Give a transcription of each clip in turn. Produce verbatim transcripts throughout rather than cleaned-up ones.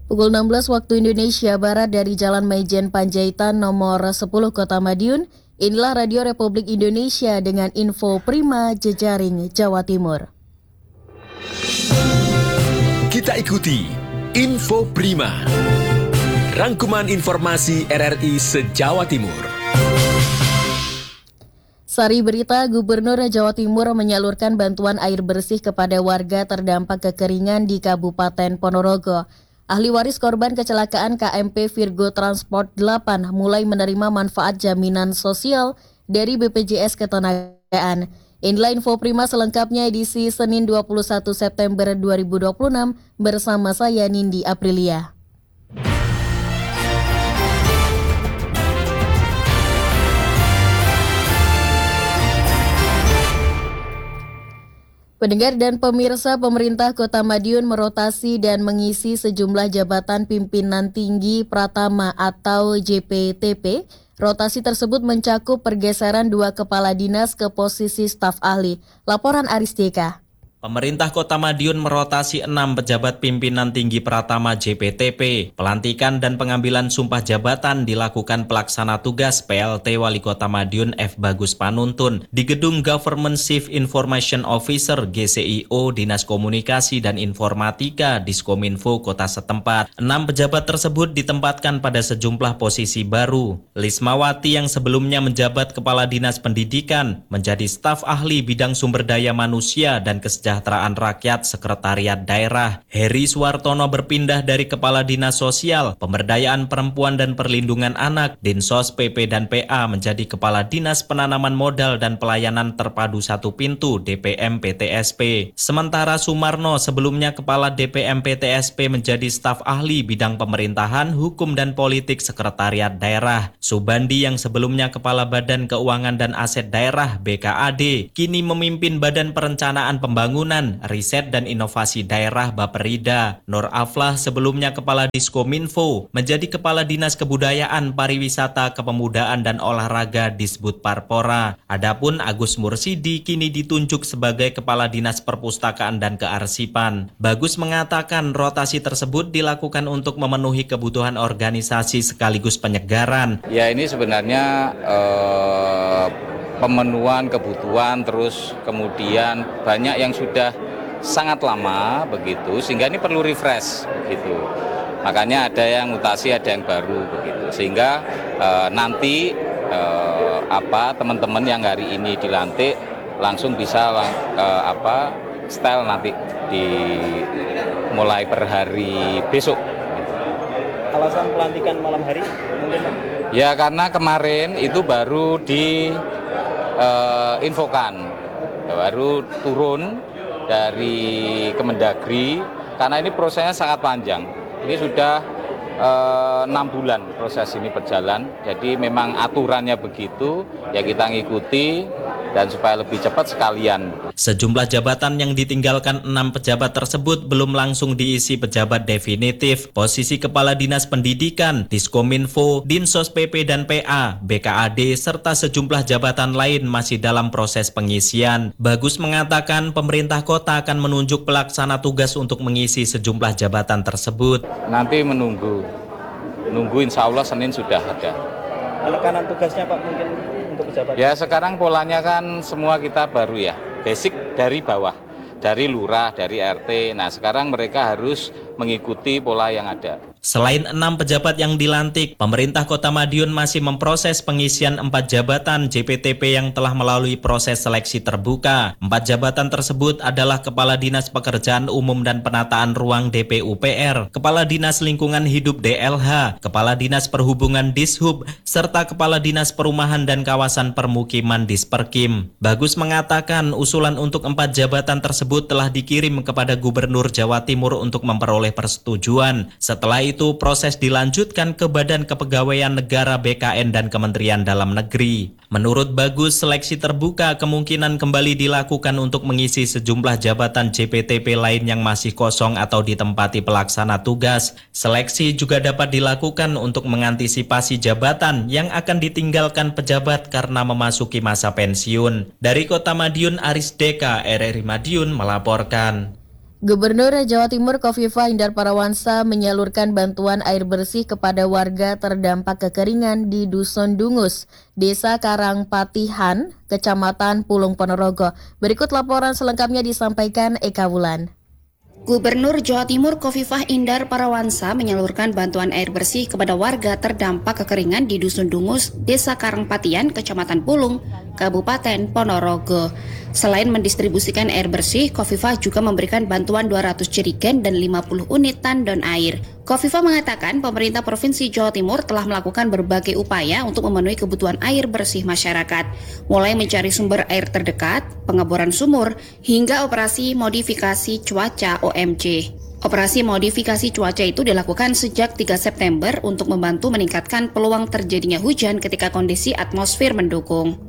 Pukul enam belas waktu Indonesia Barat dari Jalan Maijen Panjaitan nomor sepuluh Kota Madiun, inilah Radio Republik Indonesia dengan info prima jejaring Jawa Timur. Kita ikuti Info Prima, rangkuman informasi R R I se-Jawa Timur. Sari berita, Gubernur Jawa Timur menyalurkan bantuan air bersih kepada warga terdampak kekeringan di Kabupaten Ponorogo. Ahli waris korban kecelakaan K M P Virgo Transport delapan mulai menerima manfaat jaminan sosial dari B P J S Ketenagaan. Inilah info prima selengkapnya edisi Senin dua puluh satu September dua ribu dua puluh enam bersama saya Nindi Aprilia. Pendengar dan pemirsa, pemerintah Kota Madiun merotasi dan mengisi sejumlah jabatan pimpinan tinggi Pratama atau J P T P. Rotasi tersebut mencakup pergeseran dua kepala dinas ke posisi staf ahli. Laporan Aris Deka. Pemerintah Kota Madiun merotasi enam pejabat pimpinan tinggi Pratama J P T P. Pelantikan dan pengambilan sumpah jabatan dilakukan pelaksana tugas P L T Wali Kota Madiun F. Bagus Panuntun di Gedung Government Chief Information Officer G C I O Dinas Komunikasi dan Informatika Diskominfo Kota setempat. Enam pejabat tersebut ditempatkan pada sejumlah posisi baru. Lismawati yang sebelumnya menjabat Kepala Dinas Pendidikan menjadi staf ahli bidang sumber daya manusia dan kesejahteraan Kesejahteraan Rakyat Sekretariat Daerah. Heri Suwartono berpindah dari Kepala Dinas Sosial, Pemberdayaan Perempuan dan Perlindungan Anak, Dinsos P P dan P A menjadi Kepala Dinas Penanaman Modal dan Pelayanan Terpadu Satu Pintu D P M P T S P. Sementara Sumarno sebelumnya Kepala D P M P T S P menjadi staf ahli bidang pemerintahan, hukum dan politik Sekretariat Daerah. Subandi yang sebelumnya Kepala Badan Keuangan dan Aset Daerah B K A D kini memimpin Badan Perencanaan Pembangunan Riset dan Inovasi Daerah Baperida. Nur Aflah sebelumnya Kepala Diskominfo menjadi Kepala Dinas Kebudayaan, Pariwisata, Kepemudaan dan Olahraga Disbud Parpora. Adapun Agus Mursidi kini ditunjuk sebagai Kepala Dinas Perpustakaan dan Kearsipan. Bagus mengatakan rotasi tersebut dilakukan untuk memenuhi kebutuhan organisasi sekaligus penyegaran. Ya, ini sebenarnya eh... pemenuhan kebutuhan, terus kemudian banyak yang sudah sangat lama begitu, sehingga ini perlu refresh begitu. Makanya ada yang mutasi, ada yang baru begitu, sehingga e, nanti e, apa teman-teman yang hari ini dilantik langsung bisa e, apa style nanti di mulai per hari besok. Alasan pelantikan malam hari mungkin? Ya karena kemarin itu baru di Uh, infokan, baru turun dari Kemendagri karena ini prosesnya sangat panjang. Ini sudah uh, enam bulan proses ini berjalan, jadi memang aturannya begitu, ya kita ngikuti dan supaya lebih cepat sekalian. Sejumlah jabatan yang ditinggalkan enam pejabat tersebut belum langsung diisi pejabat definitif. Posisi Kepala Dinas Pendidikan, Diskominfo, Dinsos P P dan P A, B K A D, serta sejumlah jabatan lain masih dalam proses pengisian. Bagus mengatakan pemerintah kota akan menunjuk pelaksana tugas untuk mengisi sejumlah jabatan tersebut. Nanti menunggu, menunggu insya Allah Senin sudah ada. Penekanan tugasnya Pak mungkin untuk pejabat? Ya sekarang polanya kan semua kita baru ya, basic dari bawah, dari lurah, dari R T. Nah sekarang mereka harus mengikuti pola yang ada. Selain enam pejabat yang dilantik, pemerintah Kota Madiun masih memproses pengisian empat jabatan J P T P yang telah melalui proses seleksi terbuka. Empat jabatan tersebut adalah Kepala Dinas Pekerjaan Umum dan Penataan Ruang D P U P R, Kepala Dinas Lingkungan Hidup D L H, Kepala Dinas Perhubungan Dishub, serta Kepala Dinas Perumahan dan Kawasan Permukiman Disperkim. Bagus mengatakan usulan untuk empat jabatan tersebut telah dikirim kepada Gubernur Jawa Timur untuk memperoleh persetujuan. Setelah itu proses dilanjutkan ke Badan Kepegawaian Negara B K N dan Kementerian Dalam Negeri. Menurut Bagus, seleksi terbuka kemungkinan kembali dilakukan untuk mengisi sejumlah jabatan J P T P lain yang masih kosong atau ditempati pelaksana tugas. Seleksi juga dapat dilakukan untuk mengantisipasi jabatan yang akan ditinggalkan pejabat karena memasuki masa pensiun. Dari Kota Madiun, Aris Deka, R R I Madiun melaporkan. Gubernur Jawa Timur Khofifah Indar Parawansa menyalurkan bantuan air bersih kepada warga terdampak kekeringan di Dusun Dungus, Desa Karangpatihan, Kecamatan Pulung Ponorogo. Berikut laporan selengkapnya disampaikan Eka Wulan. Gubernur Jawa Timur Khofifah Indar Parawansa menyalurkan bantuan air bersih kepada warga terdampak kekeringan di Dusun Dungus, Desa Karangpatihan, Kecamatan Pulung, Kabupaten Ponorogo. Selain mendistribusikan air bersih, Khofifah juga memberikan bantuan dua ratus jerigen dan lima puluh unit tandon air. Khofifah mengatakan pemerintah Provinsi Jawa Timur telah melakukan berbagai upaya untuk memenuhi kebutuhan air bersih masyarakat, mulai mencari sumber air terdekat, pengeboran sumur, hingga operasi modifikasi cuaca O M C. Operasi modifikasi cuaca itu dilakukan sejak tiga September untuk membantu meningkatkan peluang terjadinya hujan ketika kondisi atmosfer mendukung.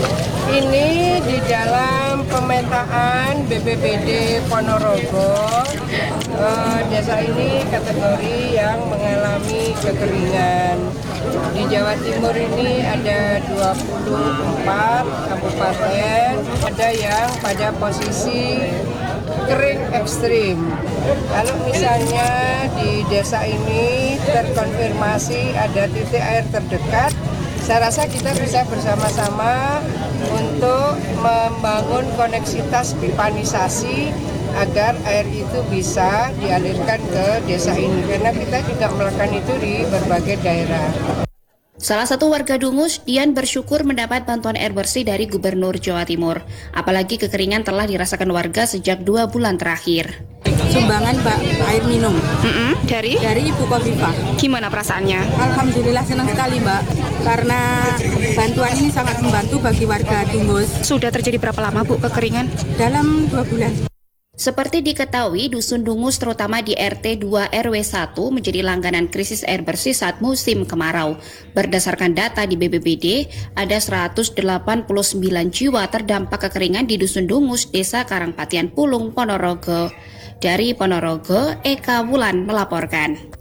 Ini di dalam pemetaan B P B D Ponorogo, eh, desa ini kategori yang mengalami kekeringan. Di Jawa Timur ini ada dua puluh empat kabupaten, ada yang pada posisi kering ekstrim. Kalau misalnya di desa ini terkonfirmasi ada titik air terdekat, saya rasa kita bisa bersama-sama untuk membangun koneksitas pipanisasi agar air itu bisa dialirkan ke desa ini, karena kita juga melakukan itu di berbagai daerah. Salah satu warga Dungus, Dian, bersyukur mendapat bantuan air bersih dari Gubernur Jawa Timur. Apalagi kekeringan telah dirasakan warga sejak dua bulan terakhir. Sumbangan Mbak air minum Mm-mm, dari? dari Ibu Khofifah. Gimana perasaannya? Alhamdulillah senang sekali Mbak, karena bantuan ini sangat membantu bagi warga Dungus. Sudah terjadi berapa lama Bu kekeringan? Dalam dua bulan. Seperti diketahui, Dusun Dungus terutama di R T dua R W satu menjadi langganan krisis air bersih saat musim kemarau. Berdasarkan data di B P B D, ada seratus delapan puluh sembilan jiwa terdampak kekeringan di Dusun Dungus, Desa Karangpatihan Pulung, Ponorogo. Dari Ponorogo, Eka Wulan melaporkan.